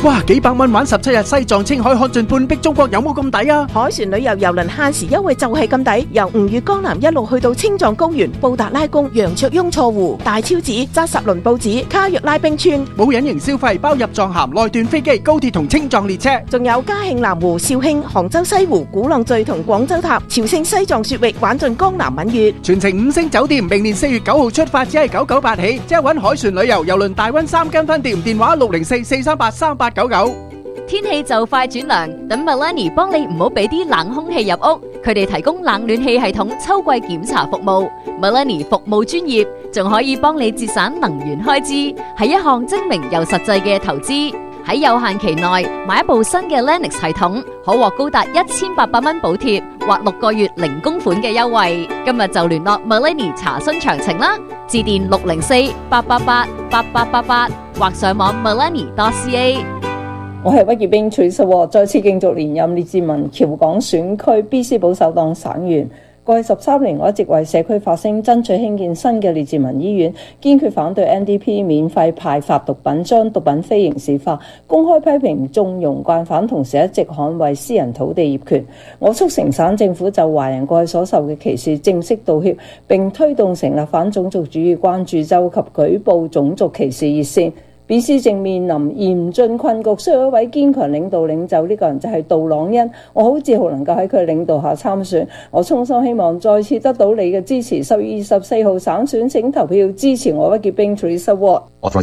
哇，幾百蚊玩17日西藏青海看盡半壁中國，有冇咁抵啊？ 海船旅遊郵輪限時優惠就係咁抵，由吳越江南一路去到青藏高原、布達拉宮、羊卓雍錯湖、大昭寺、扎什倫布寺、卡若拉冰川， 冇隱形消費，包入藏函、內段飛機、高鐵同青藏列車， 仲有嘉慶南湖、肇慶、杭州西湖、鼓浪嶼同廣州塔、朝聖西藏雪域，玩盡江南閩粵， 全程5星酒店。明年4月9號出發，只係998起，即係搵海船旅遊郵輪大溫3間分店，電話604-438-3899。 天氣就快轉涼，等 Millennium 幫你唔好俾啲冷空氣入屋，佢哋提供冷暖氣系統秋季檢查服務。Millennium 服務專業，仲可以幫你節省能源開支，係一項精明又實際嘅投資。喺有限期內買一部新嘅 Lennox 系統，可獲高達1800蚊補貼或6個月零供款嘅優惠。今日就聯絡 Millennium 查詢詳情啦，致電604-888-8888或上網 millennium.ca。 我係屈業兵，Teresa，再次競逐連任列治文僑港選區 BC 保守黨省員。過去13年，我一直為社區發聲，爭取興建新嘅列治文醫院，堅決反對 NDP 免費派發毒品，將毒品非刑事化，公開批評縱容慣犯，同時一直捍衛私人土地業權。我促成省政府就華人過去所受嘅歧視正式道歉，並推動成立反種族主義關注周及舉報種族歧視熱線。BC 正面臨嚴峻困局，需要一位堅強領袖。呢個人就係杜朗恩，我好自豪能夠喺佢領導下參選。我衷心希望再次得到你嘅支持。10月24號省選，請投票支持我屈傑兵 Teresa Watt。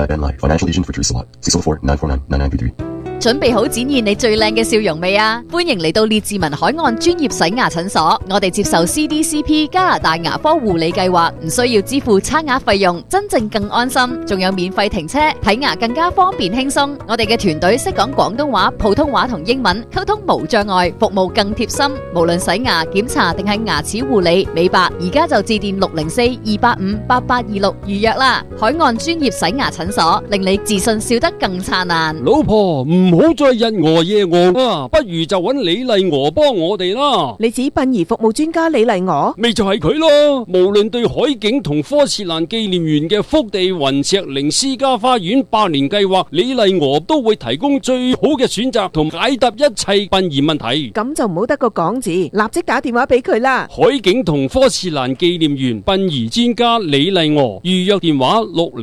準備好展現你最靚嘅笑容未啊？歡迎嚟到列治文海岸專業洗牙診所，我哋接受 CDCP 加拿大牙科護理計劃，唔需要支付差額費用，真正更安心，仲有免費停車，睇牙更加方便輕鬆。我哋嘅團隊識講廣東話、普通話同英文，溝通無障礙，服務更貼心。無論洗牙、檢查定係牙齒護理、美白，而家就致電604-285-8826預約啦。海岸專業洗牙診所，令你自信笑得更燦爛。 老婆唔好再日餓夜餓啊，不如就揾李麗娥幫我哋啦。 你指殯儀服務專家李麗娥？ 咪就係佢咯。無論對海景同科切蘭紀念園嘅福地雲石靈私家花園100年計劃，李麗娥都會提供最好嘅選擇同解答一切殯儀問題。 咁就唔好得個講字，立即打電話俾佢啦。 海景同科切蘭紀念園殯儀專家李麗娥，預約電話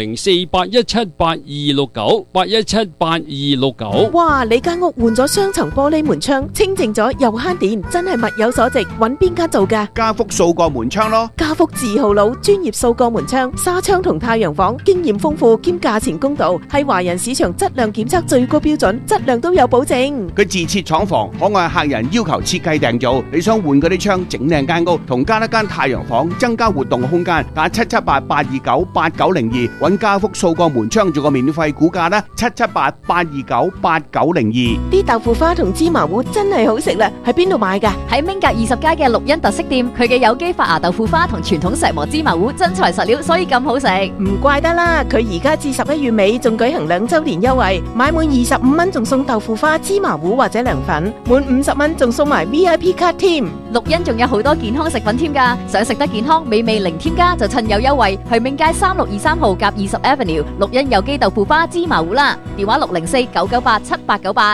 604-817-8269 哇！你間屋換咗雙層玻璃門窗，清淨咗又慳電，真係物有所值。揾邊間做㗎？ 家福數個門窗咯。 家福字號佬，專業數個門窗、紗窗同太陽房，經驗豐富兼價錢公道，係華人市場質量檢測最高標準，質量都有保證。 佢自設廠房，可按客人要求設計訂造。你想換嗰啲窗，整靚間屋，同加一間太陽房，增加活動空間，打778-829-8902，揾家福數個門窗做個免費估價啦。778-829-8902。 啲豆腐花同芝麻糊真係好食啦，喺邊度買㗎？ 喺明格20街嘅綠茵特色店，佢嘅有機發芽豆腐花同傳統石磨芝麻糊真材實料，所以咁好食。 唔怪得啦，佢而家至11月尾仲舉行2周年優惠，買滿25蚊仲送豆腐花、芝麻糊或者涼粉，滿50蚊仲送埋 VIP 卡添。 綠茵仲有好多健康食品添㗎，想食得健康美味零添加就趁有優惠，去明街3623號夾20 Avenue 綠茵有機豆腐花芝麻糊啦，電話604-998-7898。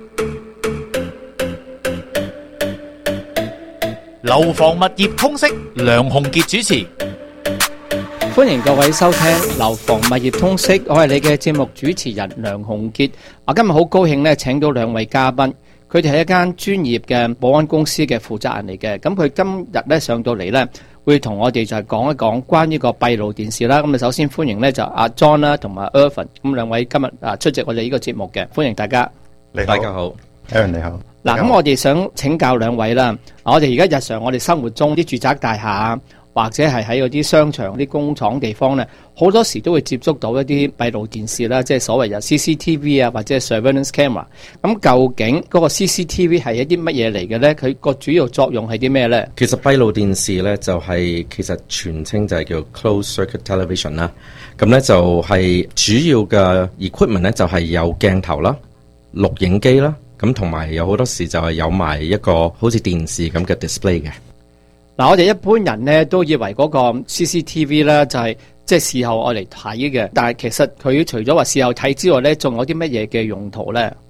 樓房物業通識，梁鴻傑主持。 歡迎各位收聽樓房物業通識，我係你嘅節目主持人梁鴻傑。我今日好高興咧，請到兩位嘉賓，佢哋係一間專業嘅保安公司嘅負責人嚟嘅。咁佢今日咧上到嚟咧，會同我哋就係講一講關於個閉路電視啦。咁啊，首先歡迎咧就阿 John 啦，同埋 Irvin， 咁兩位今日出席我哋呢個節目嘅，歡迎大家。 你好，大家好 ，Aaron 你好。 嗱，咁我哋想請教兩位啦。我哋而家日常我哋生活中啲住宅大廈或者係喺嗰啲商場、啲工廠地方咧，好多時都會接觸到一啲閉路電視啦，即係所謂有 CCTV 啊，或者 surveillance camera。咁究竟嗰個 CCTV 係一啲乜嘢嚟嘅咧？佢個主要作用係啲咩咧？ 其實閉路電視咧就係其實全稱就係叫 closed circuit television 啦。咁咧就係主要嘅 equipment 咧就係有鏡頭啦、錄影機啦。咁同埋有好多時就係有埋一個好似電視咁嘅 display 嘅。 嗱，我哋一般人咧都以為嗰個 CCTV 咧就係即係事後愛嚟睇嘅，但係其實佢除咗話事後睇之外咧，仲有啲乜嘢嘅用途咧？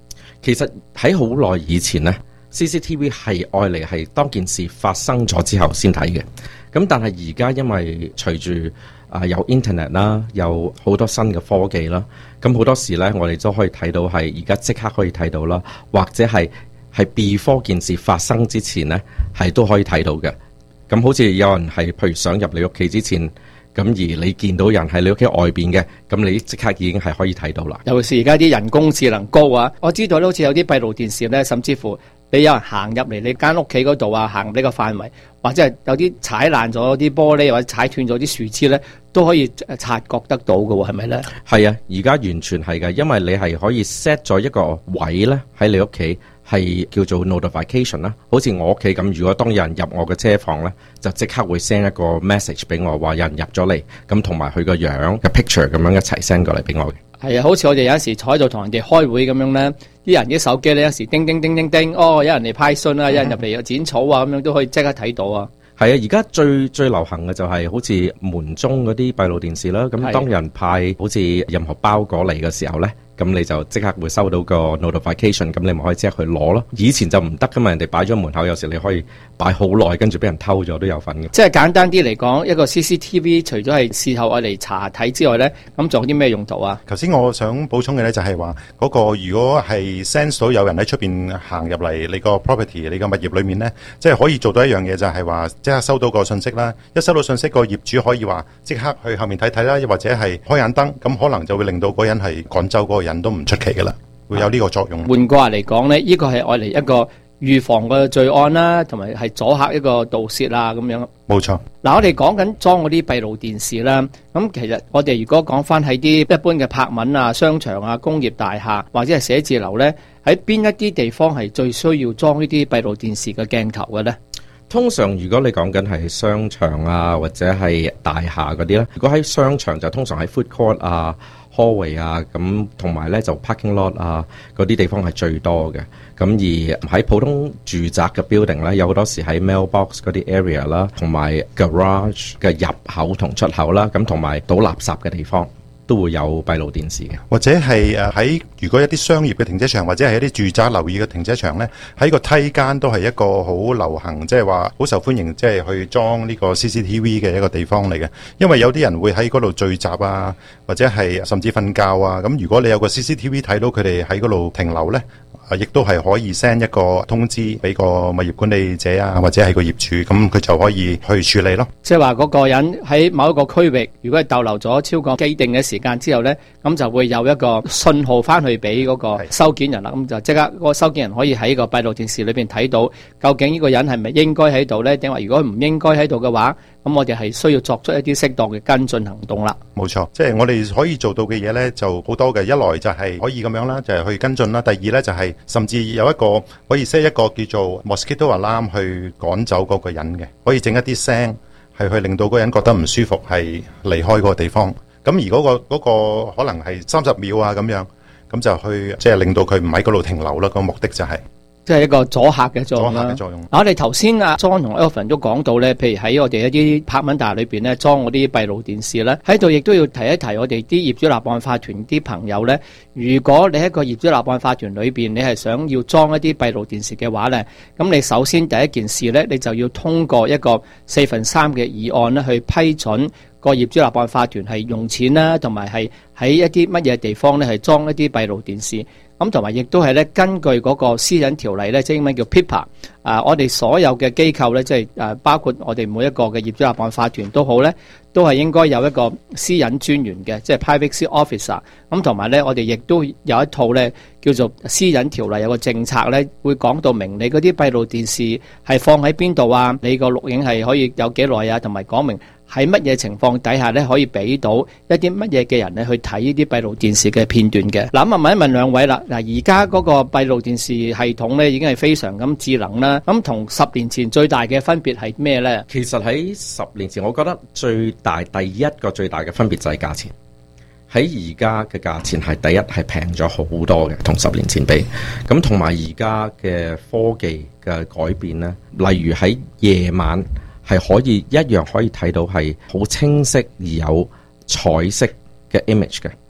其實喺好耐以前呢 CCTV 係愛嚟係當件事發生咗之後先睇嘅。咁但係而家因為隨住有 internet 啦，有好多新嘅科技啦，咁好多時呢，我哋都可以睇到係而家即刻可以睇到啦，或者係 before 件事發生之前呢，係都可以睇到嘅。咁好似有人係譬如想入你屋企之前，咁而你見到人喺你屋企外邊嘅，咁你即刻已經係可以睇到啦。 尤其是而家啲人工智能高啊，我知道咧，好似有啲閉路電視咧，甚至乎你有人行入嚟你間屋企嗰度啊，行呢個範圍，或者係有啲踩爛咗啲玻璃或者踩斷咗啲樹枝咧，都可以察覺得到嘅喎，係咪咧？ 係啊，而家完全係㗎，因為你係可以 set 咗一個位咧喺你屋企。係叫做 notification 啦，好似我屋企咁，如果當有人入我嘅車房咧，就即刻會 send 一個 message 俾我，話有人入咗嚟，咁同埋佢個樣嘅 picture 咁樣一齊 send 過嚟俾我嘅。係啊，好似我哋有陣時坐喺度同人哋開會咁樣咧，啲人啲手機咧有時叮叮叮叮叮，哦，有人嚟派信啊，有人入嚟剪草啊，咁樣都可以即刻睇到啊。 係啊，而家最流行嘅就係好似門鐘嗰啲閉路電視啦，咁當人派好似任何包裹嚟嘅時候咧，咁你就即刻會收到個 notification， 咁你咪可以即刻去攞咯。以前就唔得噶嘛，人哋擺咗門口，有時你可以擺好耐，跟住俾人偷咗都有份嘅。 即係簡單啲嚟講，一個 CCTV 除咗係事後愛嚟查睇之外咧，咁仲有啲咩用途啊？ 頭先我想補充嘅咧就係話嗰個如果係 sense 到有人喺出邊行入嚟你個 property 你個物業裏面咧，即係可以做到一樣嘢，就係話即刻收到個信息啦。一收到信息，個業主可以話即刻去後面睇睇啦，又或者係開眼燈，咁可能就會令到嗰人係趕走嗰個人都唔出奇噶啦，會有呢個作用。 換句話嚟講咧，呢個係愛嚟一個預防個罪案啦，同埋係阻嚇一個盜竊啊咁樣。 冇錯。 嗱，我哋講緊裝嗰啲閉路電視啦，咁其實我哋如果講翻喺啲一般嘅柏文啊、商場啊、工業大廈或者係寫字樓咧，喺邊一啲地方係最需要裝呢啲閉路電視嘅鏡頭嘅咧？ 通常如果你講緊係商場啊或者係大廈嗰啲咧，如果喺商場就通常喺 food court 啊、hallway 啊，咁同埋咧就 parking lot 啊嗰啲地方係最多嘅。咁而喺普通住宅嘅 building 咧，有好多時喺 mailbox 嗰啲 area 啦，同埋 garage 嘅入口同出口啦，咁同埋倒垃圾嘅地方都會有閉路電視嘅。 或者係喺如果一啲商業嘅停車場或者係一啲住宅樓宇嘅停車場咧，喺個梯間都係一個好流行，即係話好受歡迎，即係去裝呢個 CCTV 嘅一個地方嚟嘅。因為有啲人會喺嗰度聚集啊，或者係甚至瞓覺啊。咁如果你有個 CCTV 睇到佢哋喺嗰度停留咧，亦都係可以 send 一個通知俾個物業管理者啊，或者係個業主，咁佢就可以去處理咯。 即係話嗰個人喺某一個區域，如果係逗留咗超過既定嘅時間之後呢，咁就會有一個信號翻去俾嗰個收件人啦。咁就即刻嗰個收件人可以喺個閉路電視裏邊睇到，究竟呢個人係咪應該喺度呢？定話如果唔應該喺度嘅話，咁我哋係需要作出一啲適當嘅跟進行動啦。 冇錯，即係我哋可以做到嘅嘢呢，就好多嘅。一來就係可以咁樣啦，就係去跟進啦。第二呢，就係甚至有一個可以 set 一個叫做 mosquito alarm 去趕走嗰個人嘅，可以整一啲聲係去令到嗰個人覺得唔舒服，係離開嗰個地方。咁而嗰個可能係30秒啊咁樣，咁就去即係令到佢唔喺嗰度停留啦。個目的就係即係一個阻嚇嘅作用啦。我哋頭先阿 John 同 Alvin 都講到咧，譬如喺我哋一啲拍文大裏邊咧裝嗰啲閉路電視咧，喺度亦都要提一提我哋啲業主立案法團啲朋友咧。如果你喺個業主立案法團裏邊，你係想要裝一啲閉路電視嘅話咧，咁你首先第一件事咧，你就要通過一個4/3嘅議案咧，去批准個業主立案法團係用錢啦，同埋係喺一啲乜嘢地方咧係裝一啲閉路電視。咁同埋亦都係咧，根據嗰個私隱條例咧，即係英文叫 PIPA。我哋所有嘅機構咧，即係包括我哋每一個嘅業主立案法團都好咧，都係應該有一個私隱專員嘅，即係 privacy officer。咁同埋咧，我哋亦都有一套咧叫做私隱條例，有個政策咧，會講到明你嗰啲閉路電視係放喺邊度啊，你個錄影係可以有幾耐啊，同埋講明喺乜嘢情況底下咧可以俾到一啲乜嘢嘅人咧去睇呢啲閉路電視嘅片段嘅。嗱，咁啊問一問兩位啦。嗱，而家嗰個閉路電視系統咧已經係非常咁智能啦。咁同10年前最大嘅分別係咩咧？ 其實喺10年前，我覺得第一個最大嘅分別就係價錢。喺而家嘅價錢係第一係平咗好多嘅，同10年前比。咁同埋而家嘅科技嘅改變咧，例如喺夜晚係可以一樣可以睇到係好清晰而有彩色嘅 image 嘅。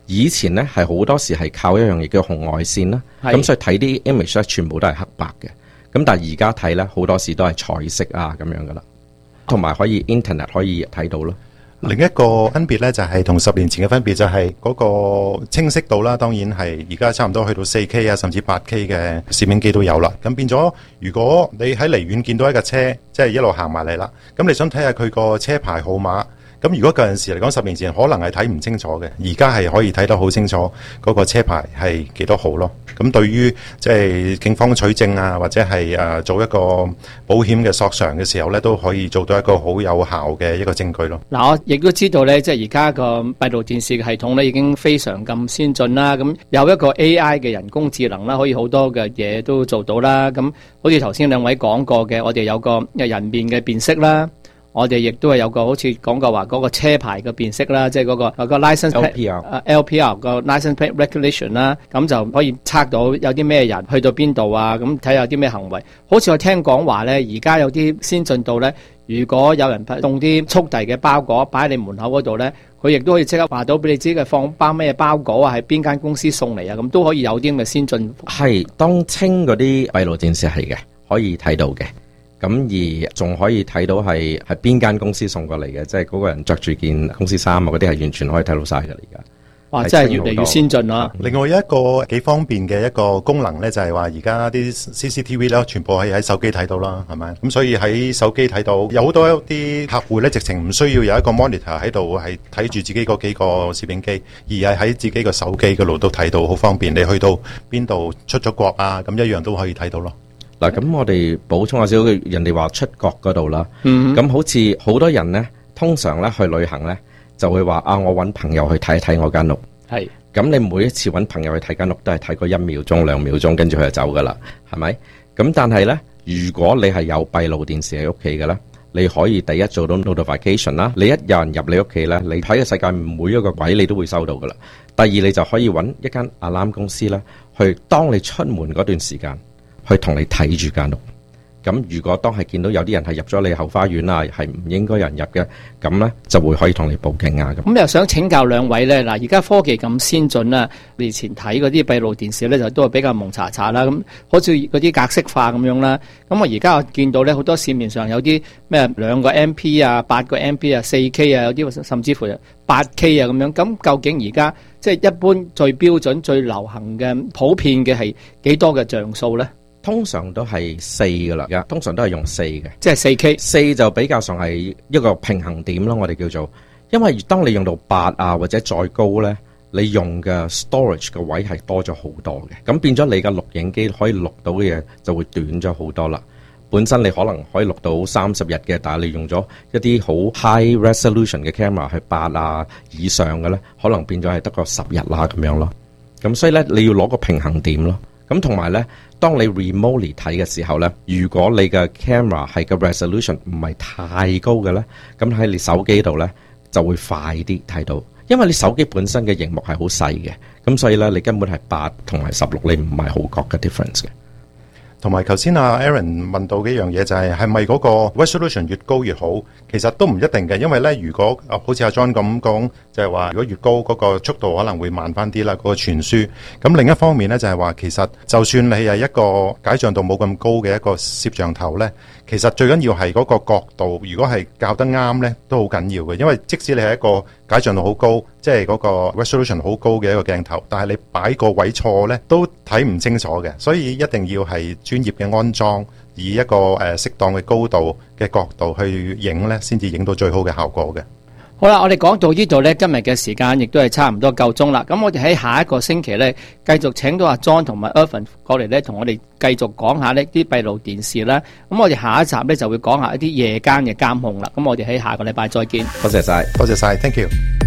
以前咧係好多時係靠一樣嘢叫紅外線啦，咁所以睇啲 image 咧全部都係黑白嘅。咁但係而家睇咧好多時都係彩色啊咁樣噶啦，同埋可以 internet 可以睇到咯。 另一個分別咧就係同10年前嘅分別就係嗰個清晰度啦，當然係而家差唔多去到 4K 啊，甚至 8K 嘅攝影機都有啦。咁變咗，如果你喺離遠見到一架車，即係一路行埋嚟啦，咁你想睇下佢個車牌號碼。咁如果嗰陣時嚟講，10年前可能係睇唔清楚嘅，而家係可以睇得好清楚嗰個車牌係幾多號咯。咁對於即係警方取證啊，或者係做一個保險嘅索償嘅時候咧，都可以做到一個好有效嘅一個證據咯。 嗱，我亦都知道咧，即係而家個閉路電視嘅系統咧已經非常咁先進啦。咁有一個 AI 嘅人工智能啦，可以好多嘅嘢都做到啦。咁好似頭先兩位講過嘅，我哋有個人面嘅辨識啦。我哋亦都係有個好似講過話嗰個車牌嘅辨識啦，即係嗰個 license plate LPR 個 license plate recognition 啦，咁就可以測到有啲咩人去到邊度啊，咁睇下有啲咩行為。好似我聽講話咧，而家有啲先進到咧，如果有人送啲速遞嘅包裹擺喺你門口嗰度咧，佢亦都可以即刻話到俾你知佢放包咩包裹啊，係邊間公司送嚟啊，咁都可以有啲咁嘅先進。 係當清嗰啲閉路電視係嘅，可以睇到嘅。咁而仲可以睇到係邊間公司送過嚟嘅，即係嗰個人着住件公司衫啊，嗰啲係完全可以睇到晒嘅嚟㗎。 哇！真係越嚟越先進啦。 另外一個幾方便嘅一個功能咧，就係話而家啲 CCTV 咧，全部係喺手機睇到啦，係咪？咁所以喺手機睇到，有好多啲客戶咧，直情唔需要有一個 monitor 喺度，係睇住自己嗰幾個攝影機，而係喺自己個手機嗰度都睇到，好方便。你去到邊度出咗國啊，咁一樣都可以睇到咯。 嗱，咁我哋補充下少少，人哋話出國嗰度啦，咁好似好多人呢，通常咧去旅行呢，就會話啊，我揾朋友去睇一睇我間屋。係，咁你每一次揾朋友去睇間屋，都係睇個1秒鐘、2秒鐘，跟住佢就走噶啦，係咪？咁但係呢，如果你係有閉路電視喺屋企嘅呢，你可以第一做到 notification 啦，你一有人入你屋企呢，你喺個世界每一個位你都會收到噶啦。第二，你就可以揾一間 alarm 公司啦，去當你出門嗰段時間，去同你睇住間屋，咁如果當係見到有啲人係入咗你後花園啊，係唔應該人入嘅，咁呢就會可以同你報警啊。 咁又想請教兩位呢，嗱，而家科技咁先進啦，以前睇嗰啲閉路電視呢，就都係比較蒙查查啦，咁好似嗰啲格式化咁樣啦。咁我而家我見到呢，好多市面上有啲咩2個 MP 啊、8個 MP 啊、4K 啊，有啲甚至乎 8K 啊咁樣。咁究竟而家即係一般最標準、最流行嘅普遍嘅係幾多嘅像素呢？ 通常都係4噶啦，而家通常都係用4嘅， 即係 4K。4 就比較上係一個平衡點咯，我哋叫做。因為當你用到8啊或者再高呢，你用嘅 storage 嘅位係多咗好多嘅，咁變咗你嘅錄影機可以錄到嘅嘢就會短咗好多啦。本身你可能可以錄到30日嘅，但係你用咗一啲好 high resolution 嘅 camera 去8啊以上嘅呢，可能變咗係得個10日啦咁樣咯。咁所以呢，你要攞個平衡點咯。咁同埋呢，當你 remotely 睇嘅時候呢，如果你嘅 camera 係個 resolution 唔係太高嘅呢，咁喺你手機度呢就會快啲睇到，因為你手機本身嘅熒幕係好細嘅，咁所以呢，你根本係8同埋16，你唔係好覺嘅 difference 嘅。 同埋頭先阿 Aaron 問到嘅一樣嘢就係咪嗰個 resolution 越高越好？其實都唔一定嘅，因為咧如果好似阿 John 咁講，就係話如果越高嗰個速度可能會慢翻啲啦，嗰個傳輸。咁另一方面咧就係話，其實就算你係一個解像度冇咁高嘅一個攝像頭咧，其實最緊要係嗰個角度，如果係校得啱咧，都好緊要嘅。因為即使你係一個解像度好高，即係嗰個 resolution 好高嘅一個鏡頭，但係你擺個位錯咧，都睇唔清楚嘅。所以一定要係專業嘅安裝，以一個適當嘅高度嘅角度去影咧，先至影到最好嘅效果嘅。 好啦，我哋講到呢度呢，今日嘅時間亦都係差唔多夠鐘啦。咁我哋喺下一個星期呢，繼續請到阿 John 同埋 Irvin 過嚟呢，同我哋繼續講下呢啲閉路電視啦。咁我哋下一集呢，就會講下一啲夜間嘅監控啦。咁我哋喺下個禮拜再見。 多謝晒， 多謝晒，Thank you。